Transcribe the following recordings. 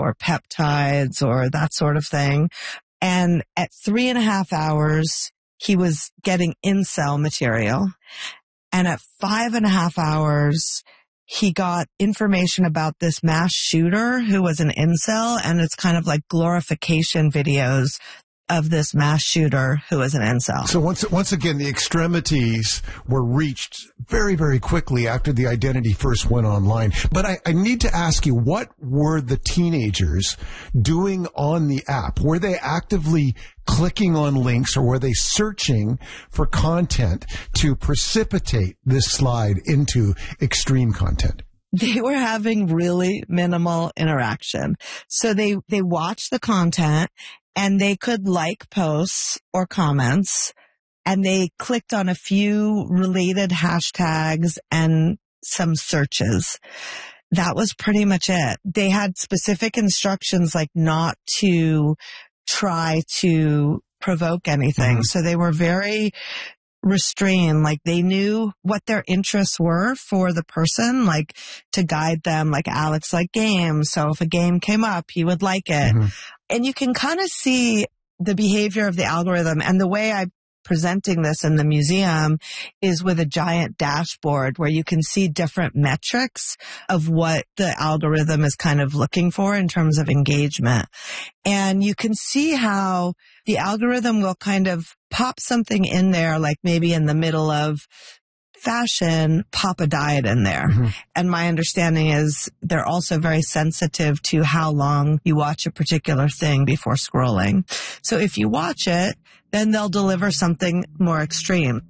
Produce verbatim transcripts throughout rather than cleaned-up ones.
or peptides or that sort of thing. And at three and a half hours, he was getting incel material. And at five and a half hours, he got information about this mass shooter who was an incel, and it's kind of like glorification videos of this mass shooter who was an incel. So once once again, the extremities were reached very, very quickly after the identity first went online. But I, I need to ask you, what were the teenagers doing on the app? Were they actively clicking on links, or were they searching for content to precipitate this slide into extreme content? They were having really minimal interaction. So they, they watched the content and they could like posts or comments, and they clicked on a few related hashtags and some searches. That was pretty much it. They had specific instructions like not to try to provoke anything. Mm-hmm. So they were very restrained. Like they knew what their interests were for the person, like to guide them. Like Alex liked games, so if a game came up, he would like it. Mm-hmm. And you can kind of see the behavior of the algorithm. And the way I'm presenting this in the museum is with a giant dashboard where you can see different metrics of what the algorithm is kind of looking for in terms of engagement. And you can see how the algorithm will kind of pop something in there, like maybe in the middle of fashion, pop a diet in there. Mm-hmm. And my understanding is they're also very sensitive to how long you watch a particular thing before scrolling. So if you watch it, then they'll deliver something more extreme.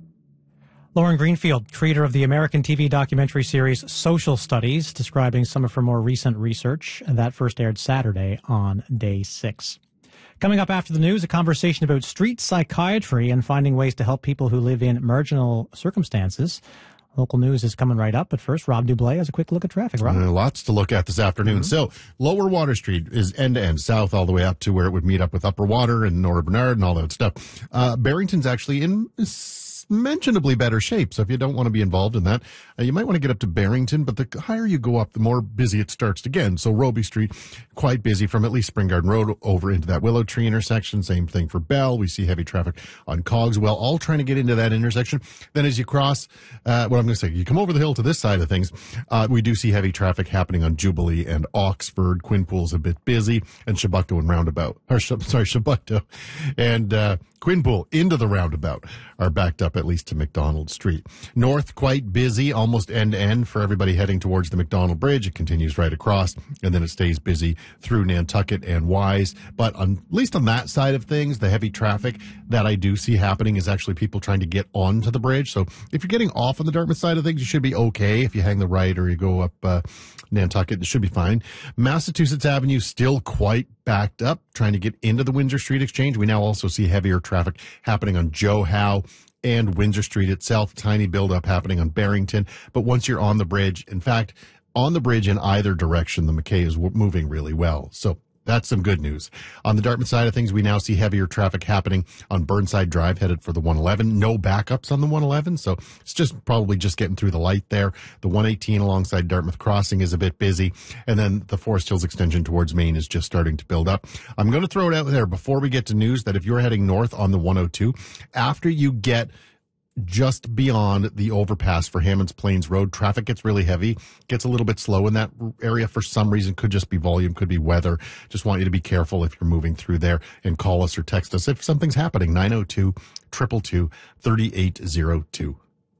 Lauren Greenfield, creator of the American T V documentary series Social Studies, describing some of her more recent research. That first aired Saturday on day six. Coming up after the news, a conversation about street psychiatry and finding ways to help people who live in marginal circumstances. Local news is coming right up, but first, Rob Dublé has a quick look at traffic. Rob? Uh, lots to look at this afternoon. Mm-hmm. So, Lower Water Street is end-to-end, south all the way up to where it would meet up with Upper Water and North Bernard and all that stuff. Uh, Barrington's actually in mentionably better shape, so if you don't want to be involved in that, uh, you might want to get up to Barrington, but the higher you go up, the more busy it starts to get. So Roby Street, quite busy from at least Spring Garden Road over into that Willow Tree intersection. Same thing for Bell. We see heavy traffic on Cogswell, all trying to get into that intersection. Then as you cross, uh, what I'm going to say, you come over the hill to this side of things, uh, we do see heavy traffic happening on Jubilee and Oxford. Quinpool's a bit busy, and Chebucto and Roundabout, or sorry, Chebucto and, uh, Quinpool into the roundabout are backed up at least to McDonald Street. North, quite busy, almost end-to-end for everybody heading towards the McDonald Bridge. It continues right across, and then it stays busy through Nantucket and Wise. But on, at least on that side of things, the heavy traffic that I do see happening is actually people trying to get onto the bridge. So if you're getting off on the Dartmouth side of things, you should be okay. If you hang the right or you go up uh, Nantucket, it should be fine. Massachusetts Avenue still quite backed up, trying to get into the Windsor Street Exchange. We now also see heavier traffic happening on Joe Howe and Windsor Street itself. Tiny buildup happening on Barrington. But once you're on the bridge, in fact, on the bridge in either direction, the McKay is w- moving really well. So that's some good news. On the Dartmouth side of things, we now see heavier traffic happening on Burnside Drive, headed for the one eleven. No backups on the one eleven, so it's just probably just getting through the light there. The one eighteen alongside Dartmouth Crossing is a bit busy, and then the Forest Hills extension towards Maine is just starting to build up. I'm going to throw it out there before we get to news that if you're heading north on the one oh two, after you get just beyond the overpass for Hammonds Plains Road, traffic gets really heavy, gets a little bit slow in that area for some reason. Could just be volume, could be weather. Just want you to be careful if you're moving through there, and call us or text us if something's happening. nine oh two, two two two, three eight oh two.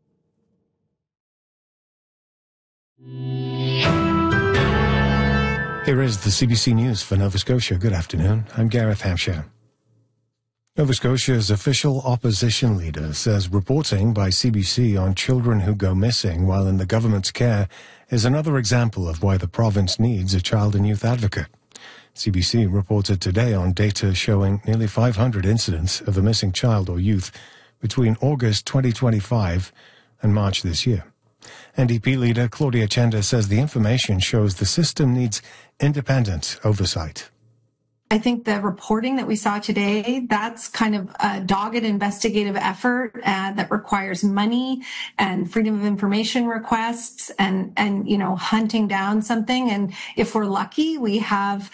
Here is the C B C News for Nova Scotia. Good afternoon. I'm Gareth Hampshire. Nova Scotia's official opposition leader says reporting by C B C on children who go missing while in the government's care is another example of why the province needs a child and youth advocate. C B C reported today on data showing nearly five hundred incidents of a missing child or youth between August twenty twenty-five and March this year. N D P leader Claudia Chenda says the information shows the system needs independent oversight. I think the reporting that we saw today, that's kind of a dogged investigative effort uh, that requires money and freedom of information requests and, and, you know, hunting down something. And if we're lucky, we have